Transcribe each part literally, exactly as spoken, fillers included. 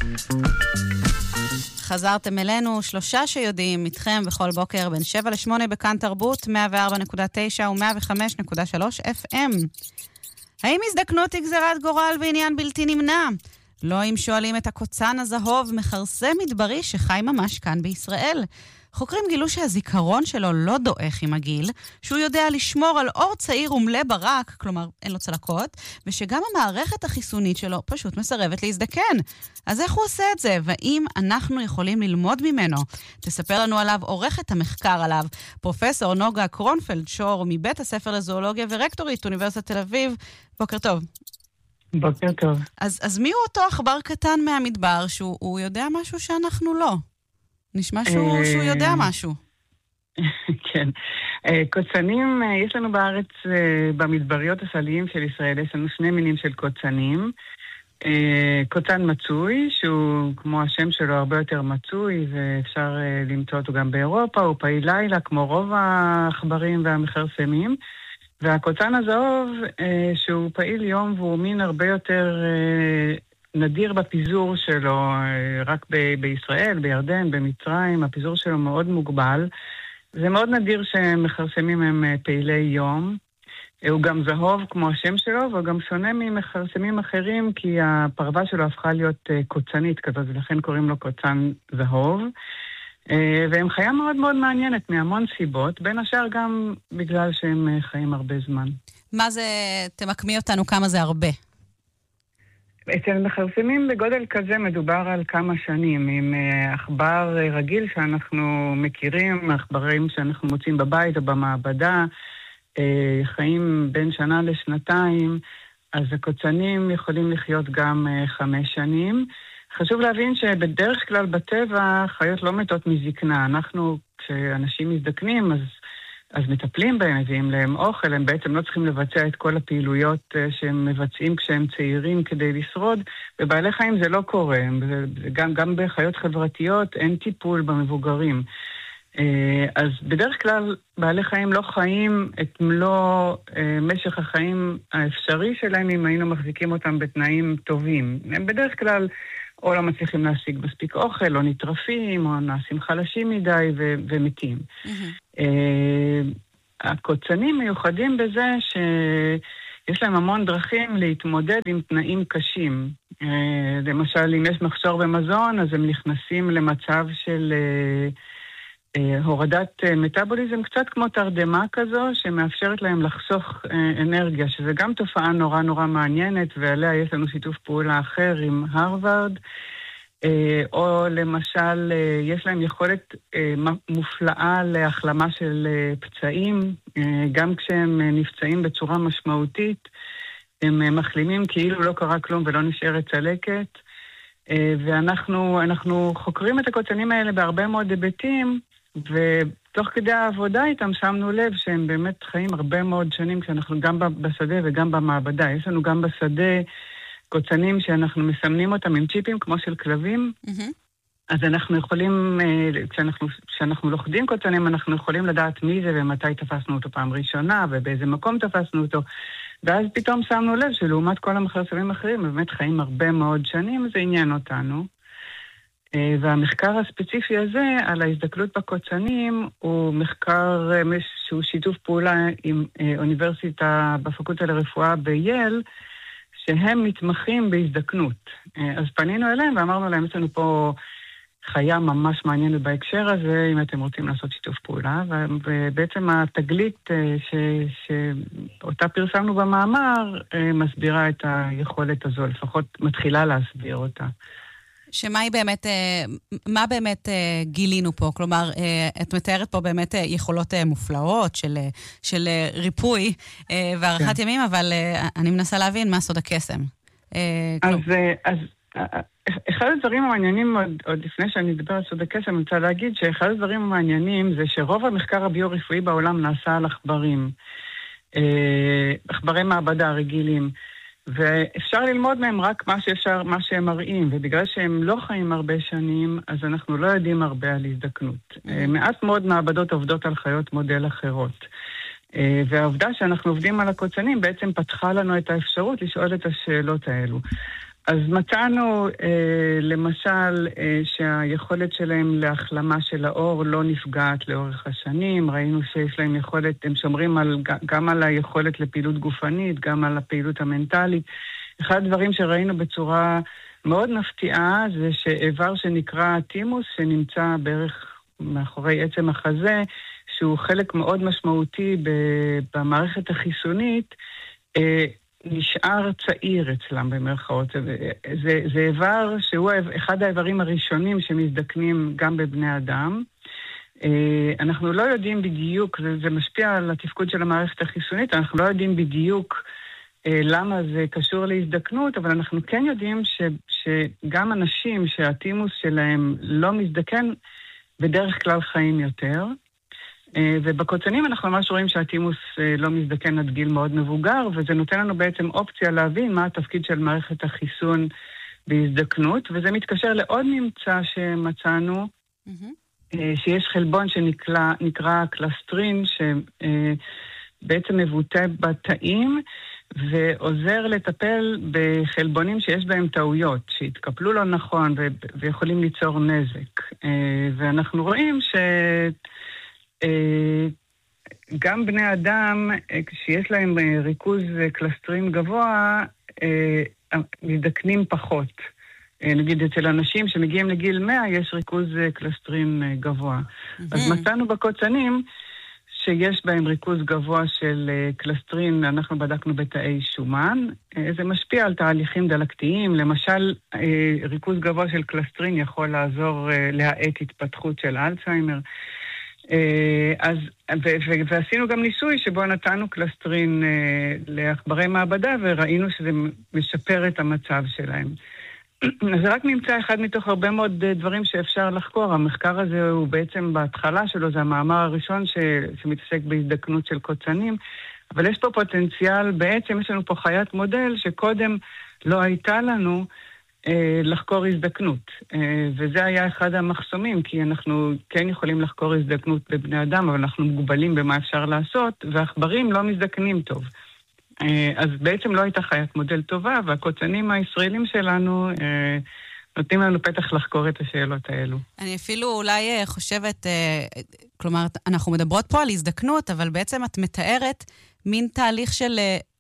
חזרתם אלינו, שלושה שיודעים איתכם בכל בוקר בין שבע לשמונה בכאן תרבות, מאה וארבע נקודה תשע ו-מאה וחמש נקודה שלוש אף אם. האם הזדקנות היא גזירת גורל ועניין בלתי נמנע? לא אם שואלים את הקוצן הזהוב, מחרסה מדברי שחי ממש כאן בישראל. חוקרים גילו שהזיכרון שלו לא דועך עם הגיל, שהוא יודע לשמור על אור צעיר ומלא ברק, כלומר אין לו צלקות, ושגם המערכת החיסונית שלו פשוט מסרבת להזדקן. אז איך הוא עושה את זה? והאם אנחנו יכולים ללמוד ממנו? תספר לנו עליו עורכת המחקר עליו, פרופסור נוגה קרונפלד שור מבית הספר לזואולוגיה ורקטורית אוניברסיטת תל אביב. בוקר טוב. בוקר טוב. אז, אז מי הוא אותו עכבר קטן מהמדבר שהוא יודע משהו שאנחנו לא? נשמע שהוא, שהוא יודע משהו. כן. קוצנים, יש לנו בארץ, במדבריות הסליים של ישראל, יש לנו שני מינים של קוצנים. קוצן מצוי, שהוא כמו השם שלו הרבה יותר מצוי, ואפשר למצוא אותו גם באירופה, הוא פעיל לילה, כמו רוב העכברים והמכרסמים. והקוצן הזהוב, שהוא פעיל יום, והוא מין הרבה יותר נדיר בפיזור שלו, רק ב- בישראל, בירדן, במצרים, הפיזור שלו מאוד מוגבל. זה מאוד נדיר שמכרסמים הם פעילי יום. הוא גם זהוב כמו השם שלו, והוא גם שונה ממכרסמים אחרים, כי הפרווה שלו הפכה להיות קוצנית כזאת, ולכן קוראים לו קוצן זהוב. והם חיה מאוד מאוד מעניינת מהמון סיבות, בין השאר גם בגלל שהם חיים הרבה זמן. מה זה, תמקמי אותנו כמה זה הרבה? אצל מכרסמים בגודל כזה מדובר על כמה שנים, עם עכבר רגיל שאנחנו מכירים, עכברים שאנחנו מוצאים בבית או במעבדה, חיים בין שנה לשנתיים, אז הקוצנים יכולים לחיות גם חמש שנים. חשוב להבין שבדרך כלל בטבע חיות לא מתות מזקנה. אנחנו, כשאנשים מזדקנים, אז אז מטפלים בהם, מביאים להם אוכל, הם בעצם לא צריכים לבצע את כל הפעילויות שהם מבצעים כשהם צעירים כדי לשרוד. בבעלי חיים זה לא קורה, גם, גם בחיות חברתיות אין טיפול במבוגרים. אז בדרך כלל בעלי חיים לא חיים את מלוא משך החיים האפשרי שלהם אם היינו מחזיקים אותם בתנאים טובים. הם בדרך כלל או לא מצליחים להשיג מספיק אוכל, או נטרפים, או נעשים חלשים מדי ו- ומתים. Mm-hmm. הקוצנים מיוחדים בזה שיש להם המון דרכים להתמודד עם תנאים קשים. למשל, אם יש מחסור במזון, אז הם נכנסים למצב של הורדת מטאבוליזם, קצת כמו תרדמה כזו, שמאפשרת להם לחסוך אנרגיה, שזה גם תופעה נורא נורא מעניינת, ועליה יש לנו שיתוף פעולה אחר עם הרווארד, או למשל, יש להם יכולת מופלאה להחלמה של פצעים, גם כשהם נפצעים בצורה משמעותית, הם מחלימים כאילו לא קרה כלום ולא נשארת צלקת, ואנחנו אנחנו חוקרים את הקוצנים האלה בהרבה מאוד היבטים, ותוך כדי העבודה איתם שמנו לב שהם באמת חיים הרבה מאוד שנים, כשאנחנו גם בשדה וגם במעבדה. יש לנו גם בשדה קוצנים שאנחנו מסמנים אותם עם צ'יפים כמו של כלבים, mm-hmm. אז אנחנו יכולים, כשאנחנו, כשאנחנו לוכדים קוצנים, אנחנו יכולים לדעת מי זה ומתי תפסנו אותו פעם ראשונה ובאיזה מקום תפסנו אותו, ואז פתאום שמנו לב שלעומת כל המכרסמים האחרים, הם באמת חיים הרבה מאוד שנים, זה עניין אותנו. והמחקר הספציפי הזה על ההזדקנות בקוצנים הוא מחקר שהוא שיתוף פעולה עם אוניברסיטה בפקולטה לרפואה בייל, שהם מתמחים בהזדקנות. אז פנינו אליהם ואמרנו להם, יש לנו פה חיה ממש מעניינת בהקשר הזה, אם אתם רוצים לעשות שיתוף פעולה, ובעצם התגלית ש... שאותה פרסמנו במאמר מסבירה את היכולת הזו, לפחות מתחילה להסביר אותה. שמה היא באמת, מה באמת גילינו פה? כלומר, את מתארת פה באמת יכולות מופלאות של, של ריפוי וערכת ימים, אבל אני מנסה להבין מה סוד הקסם. אז, אז אחד הדברים המעניינים, עוד, עוד לפני שאני אדבר על סוד הקסם, אני רוצה להגיד שאחד הדברים המעניינים זה שרוב המחקר הביו-רפואי בעולם נעשה על עכברים. עכברי מעבדה רגילים. ואפשר ללמוד מהם רק מה שאפשר, מה שהם מראים, ובגלל שהם לא חיים הרבה שנים, אז אנחנו לא יודעים הרבה על הזדקנות. Mm-hmm. מעט מאוד מעבדות עובדות על חיות מודל אחרות. והעובדה שאנחנו עובדים על הקוצנים בעצם פתחה לנו את האפשרות לשאול את השאלות האלו. אז מצאנו אה, למשל אה, שהיכולת שלהם להחלמה של האור לא נפגעת לאורך השנים, ראינו שיש להם יכולת, הם שומרים על, גם על היכולת לפעילות גופנית, גם על הפעילות המנטלית. אחד הדברים שראינו בצורה מאוד מפתיעה זה שאיבר שנקרא טימוס, שנמצא בערך מאחורי עצם החזה, שהוא חלק מאוד משמעותי במערכת החיסונית, אה, נשאר צעיר אצלם במרכאות. זה, זה, זה איבר שהוא אחד האיברים הראשונים שמזדקנים גם בבני אדם. אנחנו לא יודעים בדיוק, זה, זה משפיע על התפקוד של המערכת החיסונית, אנחנו לא יודעים בדיוק למה זה קשור להזדקנות, אבל אנחנו כן יודעים ש, שגם אנשים שהטימוס שלהם לא מזדקן, בדרך כלל חיים יותר. ובקוצנים אנחנו ממש רואים שהטימוס לא מזדקן עד גיל מאוד מבוגר, וזה נותן לנו בעצם אופציה להבין מה התפקיד של מערכת החיסון בהזדקנות, וזה מתקשר לעוד ממצא שמצאנו, mm-hmm. שיש חלבון שנקרא קלסטרין, שבעצם מבוטא בתאים, ועוזר לטפל בחלבונים שיש בהם טעויות, שהתקפלו לא נכון ו- ויכולים ליצור נזק. ואנחנו רואים ש... גם בני אדם, כשיש להם ריכוז קלסטרין גבוה, מזדקנים פחות. נגיד, אצל אנשים שמגיעים לגיל מאה, יש ריכוז קלסטרין גבוה. אז מצאנו בקוצנים שיש בהם ריכוז גבוה של קלסטרין, אנחנו בדקנו בתאי שומן. זה משפיע על תהליכים דלקתיים. למשל, ריכוז גבוה של קלסטרין יכול לעזור להאט התפתחות של אלצהיימר. אז, ו- ו- ועשינו גם ניסוי שבו נתנו קלסטרין לעכברי מעבדה וראינו שזה משפר את המצב שלהם. זה רק ממצא אחד מתוך הרבה מאוד דברים שאפשר לחקור. המחקר הזה הוא בעצם בהתחלה שלו, זה המאמר הראשון ש- שמתעסק בהזדקנות של קוצנים, אבל יש פה פוטנציאל, בעצם יש לנו פה חיית מודל שקודם לא הייתה לנו, לחקור הזדקנות, וזה היה אחד המחסומים, כי אנחנו כן יכולים לחקור הזדקנות בבני אדם, אבל אנחנו מוגבלים במה אפשר לעשות, והעכברים לא מזדקנים טוב. אז בעצם לא הייתה חיית מודל טובה, והקוצנים הישראלים שלנו נותנים לנו פתח לחקור את השאלות האלו. אני אפילו אולי חושבת, כלומר, אנחנו מדברות פה על הזדקנות, אבל בעצם את מתארת מין תהליך של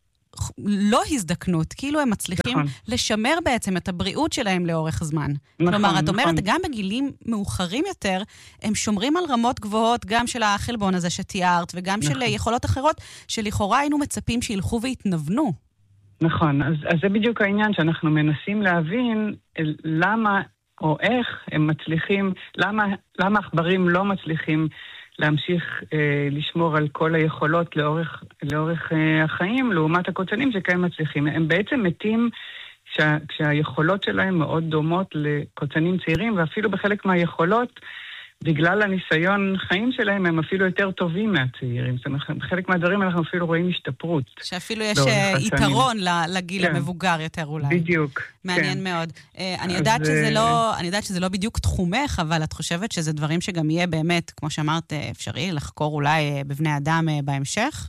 לא הזדקנות, כאילו הם מצליחים נכון. לשמר בעצם את הבריאות שלהם לאורך זמן. נכון, כלומר, את אומרת, נכון. גם בגילים מאוחרים יותר, הם שומרים על רמות גבוהות, גם של החלבון הזה שתיארת, וגם נכון. של יכולות אחרות, שלכאורה היינו מצפים שילכו והתנוונו. נכון, אז, אז זה בדיוק העניין שאנחנו מנסים להבין למה או איך הם מצליחים, למה, למה עכברים לא מצליחים להמשיך אה, לשמור על כל היכולות לאורך, לאורך אה, החיים, לעומת הקוצנים שכהם מצליחים. הם בעצם מתים כשה, כשהיכולות שלהם מאוד דומות לקוצנים צעירים, ואפילו בחלק מהיכולות, בגלל הניסיון חיים שלהם, הם אפילו יותר טובים מהצעירים. זאת אומרת, בחלק מהדברים אנחנו אפילו רואים השתפרות. שאפילו יש יתרון לגיל כן. המבוגר יותר אולי. בדיוק. מעניין כן. מאוד. אני יודעת, אז... שזה לא, אני יודעת שזה לא בדיוק תחומך, אבל את חושבת שזה דברים שגם יהיה באמת, כמו שאמרת, אפשרי לחקור אולי בבני אדם בהמשך?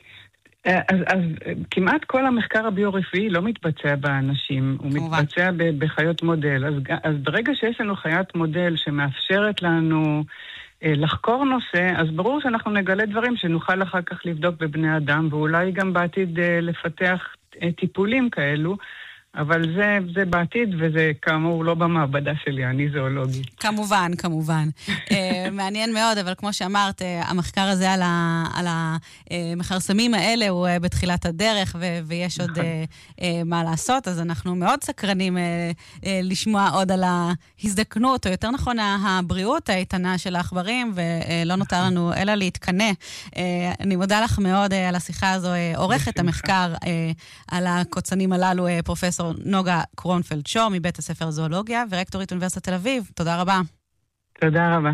אז, אז כמעט כל המחקר הביו-רפואי לא מתבצע באנשים, הוא כמובן. מתבצע בחיות מודל. אז, אז ברגע שיש לנו חיית מודל שמאפשרת לנו אה, לחקור נושא, אז ברור שאנחנו נגלה דברים שנוכל אחר כך לבדוק בבני אדם, ואולי גם בעתיד אה, לפתח אה, טיפולים כאלו, אבל זה, זה בעתיד, וזה כאמור לא במעבדה שלי, אני זואולוגי. כמובן, כמובן. מעניין מאוד, אבל כמו שאמרת, המחקר הזה על, ה, על המחרסמים האלה הוא בתחילת הדרך, ו, ויש עוד מה לעשות, אז אנחנו מאוד סקרנים לשמוע עוד על ההזדקנות, או יותר נכון, הבריאות האיתנה של העכברים, ולא נותר לנו אלא להתקנא. אני מודה לך מאוד על השיחה הזו, עורכת המחקר על הקוצנים הללו, פרופסור נוגה קרונפלד שור מבית הספר זואולוגיה ורקטורית אוניברסיטת תל אביב. תודה רבה. תודה רבה.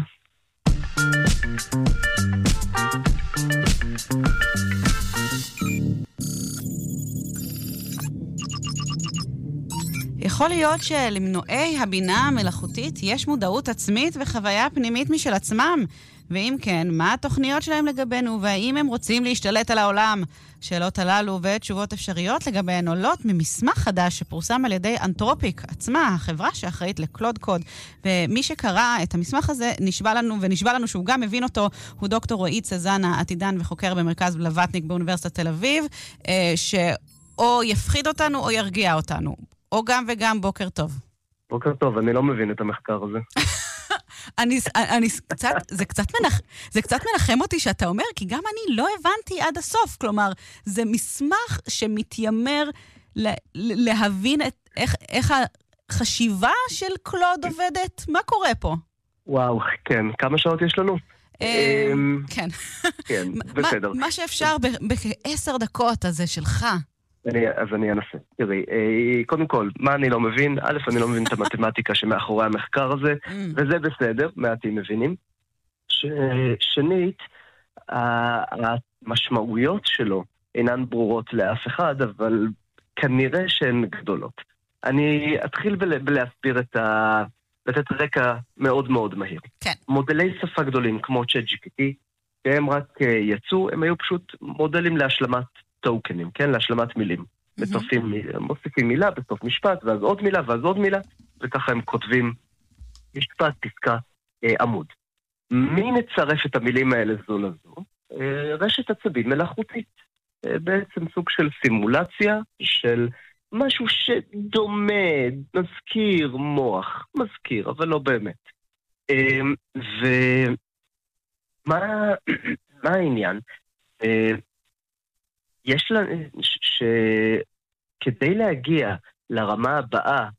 יכול להיות שלמנועי הבינה המלאכותית יש מודעות עצמית וחוויה פנימית משל עצמם, ואם כן, מה התוכניות שלהם לגבינו, והאם הם רוצים להשתלט על העולם? שאלות הללו ותשובות אפשריות לגביהן עולות ממסמך חדש שפורסם על ידי אנתרופיק עצמה, החברה שאחראית לקלוד קוד. ומי שקרא את המסמך הזה נשבע לנו, ונשבע לנו שהוא גם מבין אותו, הוא דוקטור רועי צזנה, עתידן וחוקר במרכז בלווטניק באוניברסיטת תל אביב, שאו יפחיד אותנו או ירגיע אותנו. או גם וגם. בוקר טוב. בוקר טוב, אני לא מבין את המחקר הזה. אני, אני קצת, זה קצת מנח, זה קצת מנחם אותי שאתה אומר, כי גם אני לא הבנתי עד הסוף. כלומר, זה מסמך שמתיימר לה, להבין את, איך, איך החשיבה של קלוד עובדת. מה קורה פה? וואו, כן. כמה שעות יש לנו? כן. כן, בסדר. מה שאפשר בעשר דקות הזה שלך. אני, אז אני אנסה. תראי, קודם כל, מה אני לא מבין? א', אני לא מבין את המתמטיקה שמאחורי המחקר הזה, וזה בסדר, מעטים מבינים. ש, שנית, המשמעויות שלו אינן ברורות לאף אחד, אבל כנראה שהן גדולות. אני אתחיל בל, בלהסביר את ה... לתת רקע מאוד מאוד מהיר. כן. מודלי שפה גדולים כמו צ'אט ג'י פי טי, שהם רק יצאו, הם היו פשוט מודלים להשלמת טוקנים, כן? להשלמת מילים. בסופים, מוסיפים מילה, בסוף משפט, ואז עוד מילה, ואז עוד מילה, וככה הם כותבים משפט, פסקה, אה, עמוד. מי נצרף את המילים האלה זו לזו? אה, רשת עצבים מלאכותית. אה, בעצם סוג של סימולציה של משהו שדומה, מזכיר מוח, מזכיר, אבל לא באמת. אה, ומה מה העניין? אה, יש לה, שכדי להגיע לרמה הבאה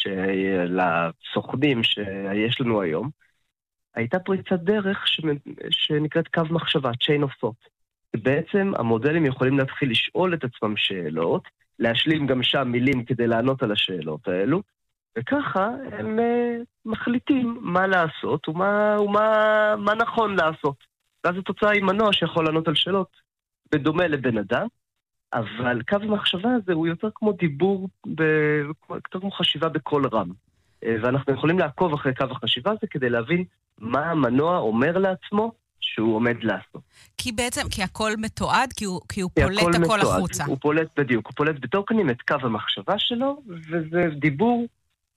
לסוכנים שיש לנו היום, הייתה פריצת דרך שנקראת קו מחשבה, chain of thought. בעצם המודלים יכולים להתחיל לשאול את עצמם שאלות, להשלים גם שם מילים כדי לענות על השאלות האלו, וככה הם מחליטים מה לעשות ומה, ומה, מה נכון לעשות. ואז התוצאה היא מנוע שיכול לענות על שאלות בדומה לבן אדם, אבל קו המחשבה הזה הוא יותר כמו דיבור, ב... יותר כמו חשיבה בכל רם. ואנחנו יכולים לעקוב אחרי קו החשיבה הזה כדי להבין מה המנוע אומר לעצמו שהוא עומד לעשות. כי בעצם, כי הכל מתועד, כי הוא, כי הוא פולט הכל, הכל החוצה. הוא פולט בדיוק, הוא פולט בטוקנים את קו המחשבה שלו, וזה דיבור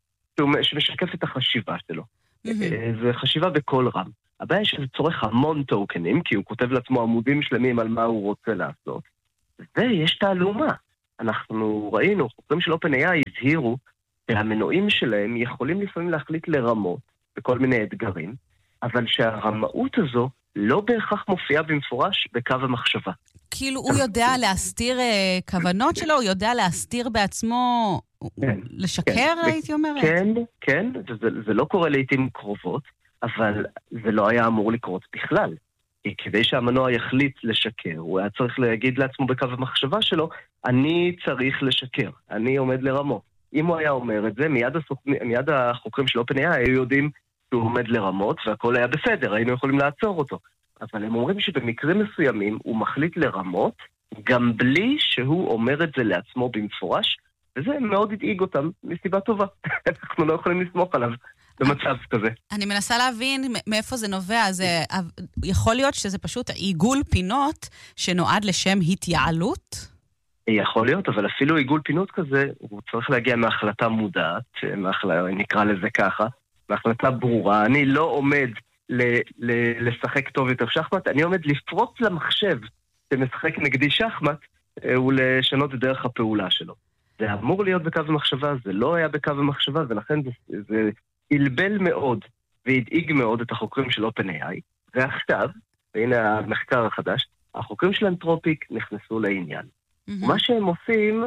שמשקף את החשיבה שלו. Mm-hmm. זה חשיבה בכל רם. הבעיה שזה צורך המון טוקנים, כי הוא כותב לעצמו עמודים שלמים על מה הוא רוצה לעשות. ויש תעלומה. אנחנו ראינו, חוקרים של OpenAI הזהירו שהמנועים שלהם יכולים לפעמים להחליט לרמות בכל מיני אתגרים, אבל שהרמאות הזו לא בהכרח מופיעה במפורש בקו המחשבה. כאילו הוא יודע להסתיר uh, כוונות שלו, הוא יודע להסתיר בעצמו, כן, לשקר כן, הייתי אומרת? כן, כן, וזה, זה לא קורה לעתים קרובות, אבל זה לא היה אמור לקרות בכלל. כי כדי שהמנוע יחליט לשקר, הוא היה צריך להגיד לעצמו בקו המחשבה שלו, אני צריך לשקר, אני עומד לרמות. אם הוא היה אומר את זה, מיד, הסוכ... מיד החוקרים של OpenAI היו יודעים שהוא עומד לרמות, והכל היה בסדר, היינו יכולים לעצור אותו. אבל הם אומרים שבמקרים מסוימים הוא מחליט לרמות, גם בלי שהוא אומר את זה לעצמו במפורש, וזה מאוד הדאיג אותם מסיבה טובה. אנחנו לא יכולים לסמוך עליו במצב כזה. אני מנסה להבין מאיפה זה נובע. זה יכול להיות שזה פשוט עיגול פינות שנועד לשם התייעלות? יכול להיות, אבל אפילו עיגול פינות כזה, הוא צריך להגיע מהחלטה מודעת, מהחלטה, נקרא לזה ככה, מהחלטה ברורה. אני לא עומד ל- ל- לשחק טוב יותר שחמט, אני עומד לפרוץ למחשב שמשחק נגדי שחמט, ולשנות את דרך הפעולה שלו. זה אמור להיות בקו המחשבה, זה לא היה בקו המחשבה, ולכן זה, זה הלבל מאוד והדאיג מאוד את החוקרים של OpenAI, ועכשיו, והנה המחקר החדש, החוקרים של אנתרופיק נכנסו לעניין. Mm-hmm. מה שהם עושים,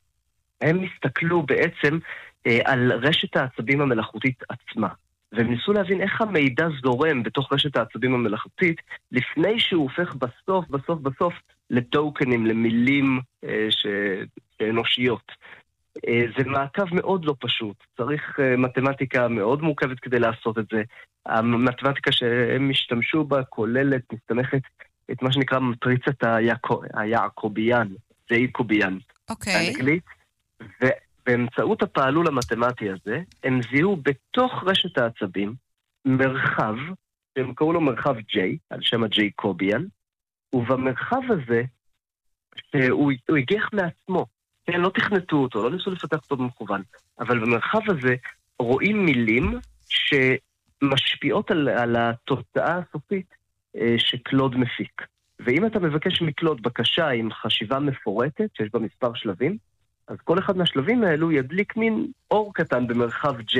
הם הסתכלו בעצם אה, על רשת העצבים המלאכותית עצמה, והם ניסו להבין איך המידע זורם בתוך רשת העצבים המלאכותית, לפני שהוא הופך בסוף, בסוף, בסוף, לטוקנים, למילים אה, ש... אנושיות. אה, זה מעקב מאוד לא פשוט. צריך אה, מתמטיקה מאוד מורכבת כדי לעשות את זה. המתמטיקה שהם השתמשו בה כוללת, מסתמכת את מה שנקרא מטריצת היעקוביאן, זה יעקוביאן. אוקיי. באנגלית. ו... באמצעות הפעלול המתמטי הזה, הם זיהו בתוך רשת העצבים מרחב, שהם קראו לו מרחב J, על שם הג'ייקוביאן, ובמרחב הזה, שהוא הוא הגיח מעצמו, כן, לא תכנתו אותו, לא ניסו לפתח אותו במכוון, אבל במרחב הזה רואים מילים שמשפיעות על, על התוצאה הסופית אה, שקלוד מפיק. ואם אתה מבקש מקלוד בקשה עם חשיבה מפורטת, שיש בה מספר שלבים, אז כל אחד מהשלבים האלו ידליק מין אור קטן במרחב J,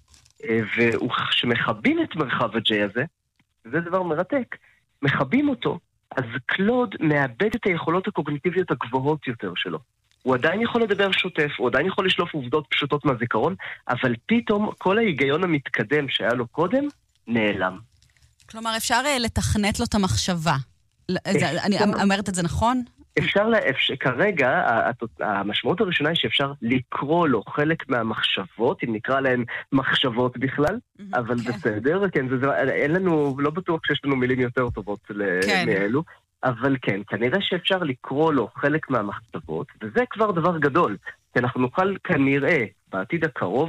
וכשמחבים את מרחב ה-J הזה, זה דבר מרתק, מחבים אותו, אז קלוד מאבד את היכולות הקוגניטיביות הגבוהות יותר שלו. הוא עדיין יכול לדבר שוטף, הוא עדיין יכול לשלוף עובדות פשוטות מהזיכרון, אבל פתאום כל ההיגיון המתקדם שהיה לו קודם, נעלם. כלומר, אפשר לתכנת לו את המחשבה. אני אומרת את זה נכון? אפשר, כרגע, המשמעות הראשונה היא שאפשר לקרוא לו חלק מהמחשבות, אם נקרא להן מחשבות בכלל, אבל בסדר, כן, אין לנו, לא בטוח שיש לנו מילים יותר טובות מאלו, אבל כן, כנראה שאפשר לקרוא לו חלק מהמחשבות, וזה כבר דבר גדול, כי אנחנו נוכל כנראה, בעתיד הקרוב,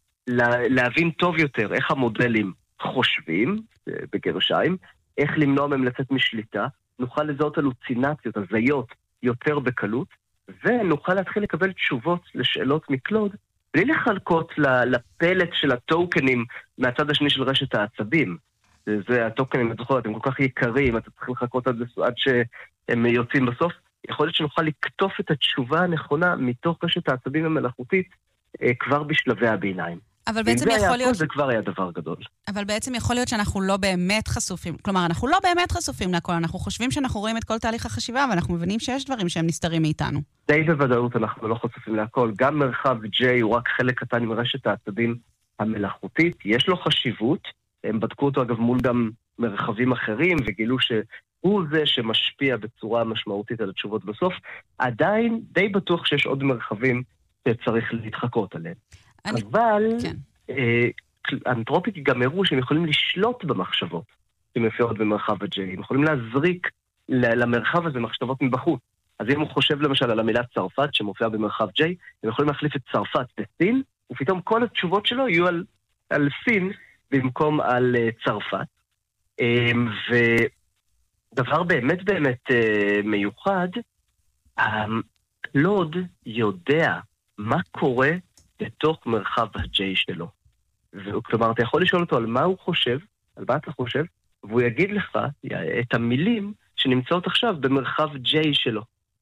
להבין טוב יותר איך המודלים חושבים, בגרשיים, איך למנוע מהם לצאת משליטה, נוכל לזהות הלוצינציות, הזיות, יותר בקלות, ונוכל להתחיל לקבל תשובות לשאלות מקלוד, בלי לחלקות לפלט של הטוקנים מהצד השני של רשת העצבים. זה הטוקנים, את זוכרת, הם כל כך יקרים, אתה צריך לחכות עד, עד שהם יוצאים בסוף. יכול להיות שנוכל לקטוף את התשובה הנכונה מתוך רשת העצבים המלאכותית כבר בשלבי הביניים. אבל בעצם יכול להיות... זה כבר היה דבר גדול. אבל בעצם יכול להיות שאנחנו לא באמת חשופים, כלומר, אנחנו לא באמת חשופים להכל, אנחנו חושבים שאנחנו רואים את כל תהליך החשיבה, ואנחנו מבינים שיש דברים שהם נסתרים מאיתנו. די בוודאות אנחנו לא חשופים להכל, גם מרחב J הוא רק חלק קטן מרשת העצבים המלאכותית, יש לו חשיבות, הם בדקו אותו אגב מול גם מרחבים אחרים, וגילו שהוא זה שמשפיע בצורה משמעותית על התשובות בסוף, עדיין די בטוח שיש עוד מרחבים שצריך להתחקות עליהם. אני... אבל כן. אה, אנתרופיק גם הראו שהם יכולים לשלוט במחשבות שמופיעות במרחב ה-J, הם יכולים להזריק למרחב הזה מחשבות מבחוץ. אז אם הוא חושב למשל על המילה צרפת שמופיעה במרחב J, הם יכולים להחליף את צרפת בסין, ופתאום כל התשובות שלו יהיו על, על סין במקום על uh, צרפת. Um, ודבר באמת באמת uh, מיוחד, קלוד יודע מה קורה בתוך מרחב ה-J שלו. כלומר, אתה יכול לשאול אותו על מה הוא חושב, על מה אתה חושב, והוא יגיד לך את המילים שנמצאות עכשיו במרחב J שלו.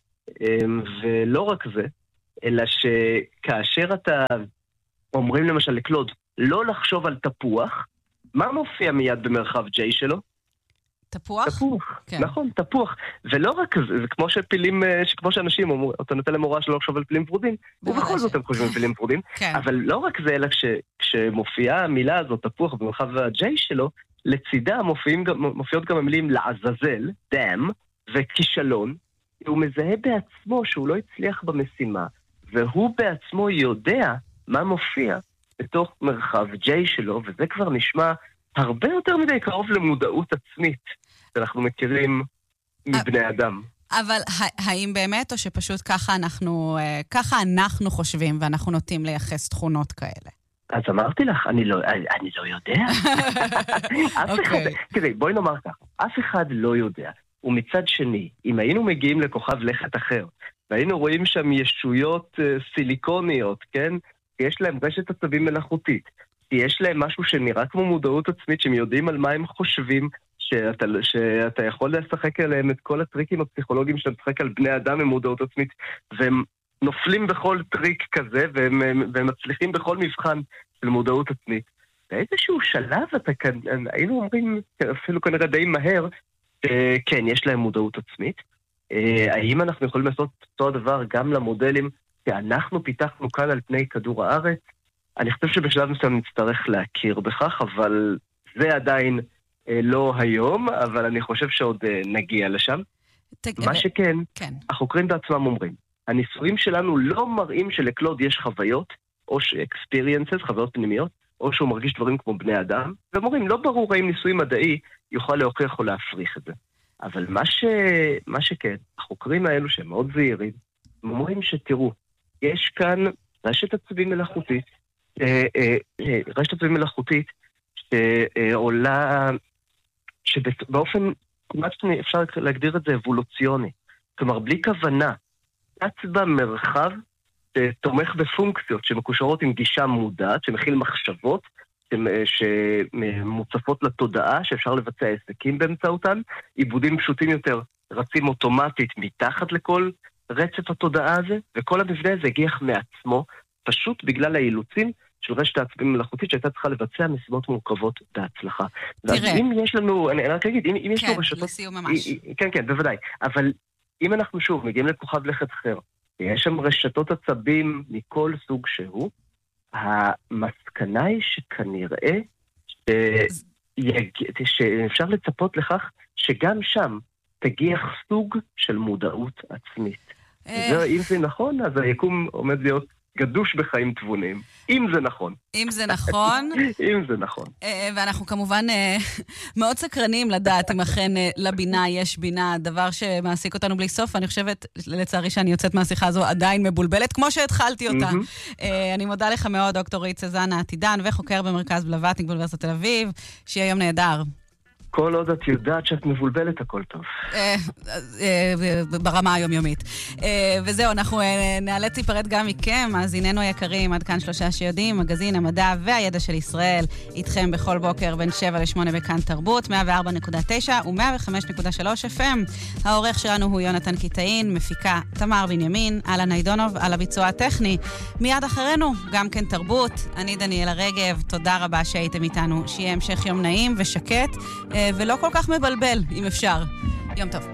ולא רק זה, אלא שכאשר אתה אומרים למשל לקלוד, לא לחשוב על תפוח, מה מופיע מיד במרחב J שלו? תפוח? תפוח, כן. נכון, תפוח. ולא רק זה, זה כמו שפילים, כמו שאנשים אומרים, אתה נותן להם הוראה שלא לחשוב על פילים ורודים, ובכל זאת הם חושבים על פילים ורודים, כן. אבל לא רק זה, אלא כש, כשמופיעה המילה הזאת, תפוח, במרחב ה-J שלו, לצידה מופיעים, מופיעות גם המילים לעזאזל, דם, וכישלון, הוא מזהה בעצמו שהוא לא הצליח במשימה, והוא בעצמו יודע מה מופיע בתוך מרחב J שלו, וזה כבר נשמע הרבה יותר מדי קרוב למודעות עצמית, שאנחנו מכירים מבני אדם. אבל האם באמת, או שפשוט ככה אנחנו, ככה אנחנו חושבים, ואנחנו נוטים לייחס תכונות כאלה? אז אמרתי לך, אני לא, אני לא יודע. אף אחד, תראי, בואי נאמר ככה, אף אחד לא יודע. ומצד שני, אם היינו מגיעים לכוכב לכת אחר, והיינו רואים שם ישויות סיליקוניות, כן? יש להם רשת עצבים מלאכותית, יש להם משהו שנראה כמו מודעות עצמית, שהם יודעים על מה הם חושבים, שאתה, שאתה יכול לשחק עליהם את כל הטריקים הפסיכולוגיים שאתה משחק על בני אדם עם מודעות עצמית, והם נופלים בכל טריק כזה, והם, והם מצליחים בכל מבחן של מודעות עצמית. באיזשהו שלב אתה כאן, היינו אומרים, אפילו כנראה די מהר, כן, יש להם מודעות עצמית. האם אנחנו יכולים לעשות אותו הדבר גם למודלים שאנחנו פיתחנו כאן על פני כדור הארץ? אני חושב שבשלב מסוים נצטרך להכיר בכך, אבל זה עדיין לא היום, אבל אני חושב שעוד נגיע לשם. מה שכן, החוקרים בעצמם אומרים, הניסויים שלנו לא מראים שלקלוד יש חוויות, או ש-experiences, חוויות פנימיות, או שהוא מרגיש דברים כמו בני אדם, ואומרים, לא ברור האם ניסוי מדעי יוכל להוכיח או להפריך את זה. אבל מה, ש... מה שכן, החוקרים האלו שהם מאוד זהירים, הם אומרים שתראו, יש כאן רשת עצבים מלאכותית, אה, אה, אה, רשת עצבים מלאכותית שעולה, שבאופן, כמעט אפשר להגדיר את זה אבולוציוני. כלומר, בלי כוונה, עצבה מרחב שתומך בפונקציות שמקושרות עם גישה מודעת, שמכיל מחשבות, שמוצפות לתודעה, שאפשר לבצע עסקים באמצעותן, עיבודים פשוטים יותר רצים אוטומטית מתחת לכל רצף התודעה הזה, וכל המבנה הזה הגיח מעצמו, פשוט בגלל האילוצים של רשת העצבים המלאכותית שהייתה צריכה לבצע משימות מורכבות בהצלחה. תראה. אם יש לנו, אני רק אגיד, אם, אם יש כן, לנו רשתות... לסיום ממש. כן, כן, בוודאי. אבל אם אנחנו שוב מגיעים לכוכב לכת אחר, יש שם רשתות עצבים מכל סוג שהוא, המסקנה היא שכנראה שאפשר לצפות לכך שגם שם תגיח סוג של מודעות עצמית. אם זה נכון, אז היקום עומד להיות גדוש בחיים תבונים. אם זה נכון. אם זה נכון. אם זה נכון. ואנחנו כמובן מאוד סקרנים לדעת אם אכן לבינה יש בינה, דבר שמעסיק אותנו בלי סוף. אני חושבת, לצערי שאני יוצאת מהשיחה הזו עדיין מבולבלת, כמו שהתחלתי אותה. אני מודה לך מאוד, דוקטור רועי צזנה עתידן, וחוקר במרכז בלווטניק באוניברסיטת תל אביב, שיהיה יום נהדר. כל עוד את יודעת שאת מבולבלת, הכל טוב. ברמה היומיומית. וזהו, אנחנו נאלץ להיפרד גם מכם, אז הננו יקרים, עד כאן שלושה שיודעים, מגזין המדע והידע של ישראל, איתכם בכל בוקר בין שבע לשמונה בכאן תרבות, מאה וארבע נקודה תשע ו-מאה וחמש נקודה שלוש אף אם. העורך שלנו הוא יונתן קיטאין, מפיקה תמר בנימין, אלן ניידונוב, על הביצוע הטכני. מיד אחרינו, גם כן תרבות. אני דניאלה רגב, תודה רבה שהייתם איתנו. שיהיה המשך יום נעים ושקט, ולא כל כך מבלבל, אם אפשר. יום טוב.